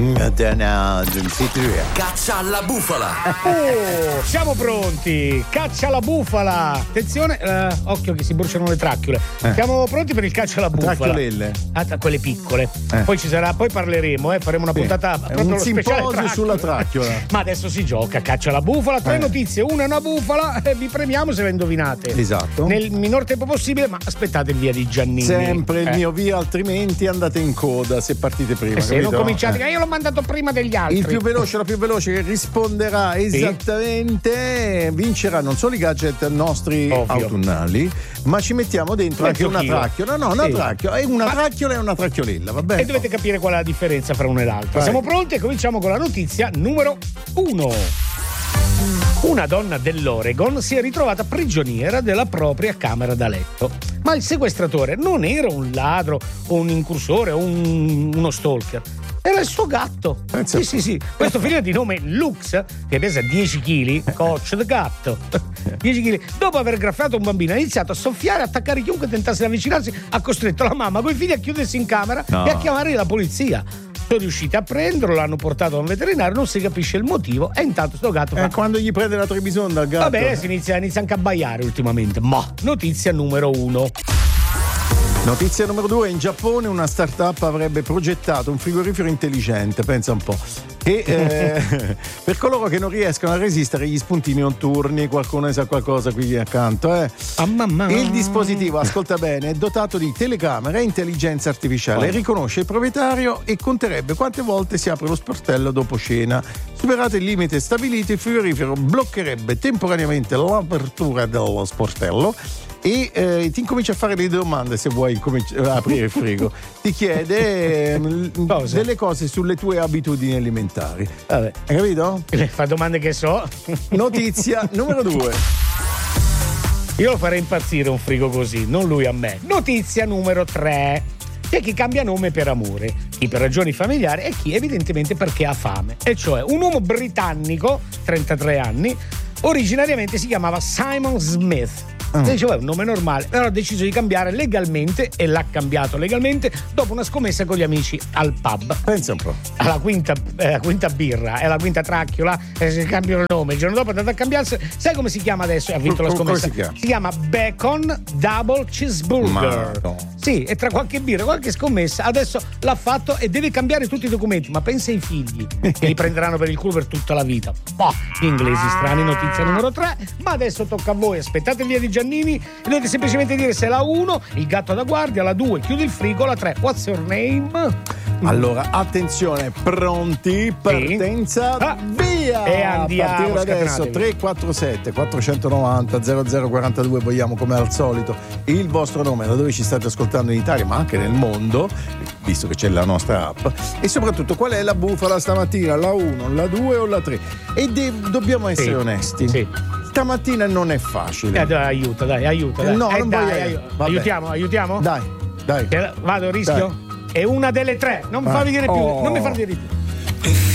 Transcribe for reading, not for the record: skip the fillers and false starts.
Caccia alla bufala. Siamo pronti. Caccia alla bufala. Attenzione, occhio che si bruciano le tracchiole. Siamo pronti per il caccia alla bufala. Tracchiolelle. Quelle piccole. Poi ci sarà, poi parleremo, faremo una puntata proprio un lo speciale simposio sulla tracchiola. Ma adesso si gioca, caccia alla bufala, 3 notizie, una è una bufala e vi premiamo se le indovinate. Esatto. Nel minor tempo possibile, ma aspettate il via di Giannini. Sempre il mio via, altrimenti andate in coda se partite prima. Se non cominciate, io l'ho mandato prima degli altri. Il più veloce, la più veloce che risponderà esattamente vincerà non solo i gadget nostri autunnali, ma ci mettiamo dentro anche una tracchiola. No, una tracchiola. È una tracchiola e una tracchiolella, va bene? E dovete capire qual è la differenza fra una e l'altra. Vai. Siamo pronti e cominciamo con la notizia numero 1. Una donna dell'Oregon si è ritrovata prigioniera della propria camera da letto. Ma il sequestratore non era un ladro o un incursore o uno stalker. Era il suo gatto. Sì. Questo figlio di nome Lux, che pesa 10 kg, coach the gatto. 10 kg. Dopo aver graffiato un bambino, ha iniziato a soffiare, a attaccare chiunque tentasse di avvicinarsi, ha costretto la mamma con i figli a chiudersi in camera e a chiamare la polizia. Sono riusciti a prenderlo, l'hanno portato a un veterinario, non si capisce il motivo e intanto sto gatto quando gli prende la trebisonda al gatto. Va bene, si inizia anche a abbaiare ultimamente. Ma notizia numero 1. Notizia numero 2. In Giappone una startup avrebbe progettato un frigorifero intelligente, pensa un po', che per coloro che non riescono a resistere agli spuntini notturni, qualcuno ne sa qualcosa qui accanto, Il dispositivo, ascolta bene, è dotato di telecamere e intelligenza artificiale, riconosce il proprietario e conterebbe quante volte si apre lo sportello dopo cena. Superato il limite stabilito, il frigorifero bloccherebbe temporaneamente l'apertura dello sportello e ti incomincia a fare delle domande se vuoi aprire il frigo. Ti chiede delle cose sulle tue abitudini alimentari. Vabbè. Hai capito? Fa domande che so. Notizia numero 2. Io lo farei impazzire un frigo così, non lui a me. Notizia numero 3. C'è chi cambia nome per amore, chi per ragioni familiari e chi evidentemente perché ha fame. E cioè un uomo britannico, 33 anni, originariamente si chiamava Simon Smith. Diceva un nome normale, però ha deciso di cambiare legalmente e l'ha cambiato legalmente dopo una scommessa con gli amici al pub. Pensa un po'. Alla quinta birra e alla quinta tracchiola si cambiano il nome. Il giorno dopo è andato a cambiarsi. Sai come si chiama adesso? Ha vinto la scommessa. Si chiama Bacon Double Cheeseburger. Sì, e tra qualche birra, qualche scommessa adesso l'ha fatto e deve cambiare tutti i documenti. Ma pensa ai figli che li prenderanno per il culo per tutta la vita. Gli inglesi strani. Notizia numero 3. Ma adesso tocca a voi. Aspettate il via di Giannini e dovete semplicemente dire se la 1 il gatto da guardia, la 2 chiudi il frigo, la 3 what's your name? Allora attenzione, pronti, partenza, via! E andiamo, a partire da adesso 347 490 0042. Vogliamo come al solito il vostro nome, da dove ci state ascoltando in Italia ma anche nel mondo, visto che c'è la nostra app, e soprattutto qual è la bufala stamattina, la 1, la 2 o la 3, e dobbiamo essere onesti. Stamattina non è facile. Aiuta. No, non dai, aiutiamo? Dai. Vado, rischio? Dai. È una delle 3, non mi far dire più.